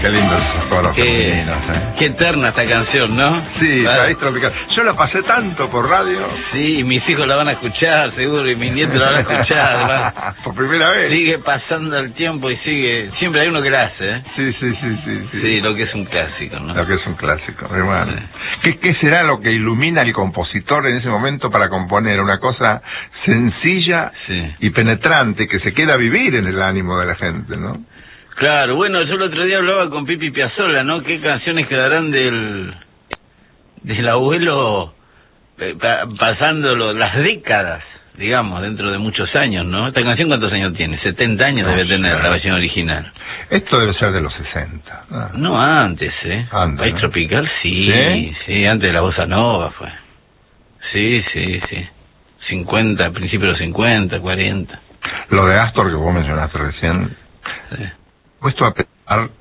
Qué lindo esos coros femeninos, Qué eterna esta canción, ¿no? Sí, País Tropical. Yo la pasé tanto por radio. Sí, mis hijos la van a escuchar, seguro, y mis nietos la van a escuchar. Por primera vez. Sigue pasando el tiempo y sigue... Siempre hay uno que la hace, ¿eh? Sí. Sí, lo que es un clásico, ¿no? Lo que es un clásico, hermano. Sí. ¿Qué será lo que ilumina al compositor en ese momento para componer una cosa sencilla y penetrante que se queda a vivir en el ánimo de la gente, ¿no? Claro, bueno, yo el otro día hablaba con Pipi Piazzolla, ¿no? ¿Qué canciones quedarán del abuelo pasando las décadas, digamos, dentro de muchos años, ¿no? ¿Esta canción cuántos años tiene? 70 años debe tener la versión original. Esto debe ser de los 60. No, antes, Antes, País Tropical, sí, antes de la bossa nova fue. Sí. 50, principios de los 50, 40. Lo de Astor que vos mencionaste recién. Sí. Puesto a pensar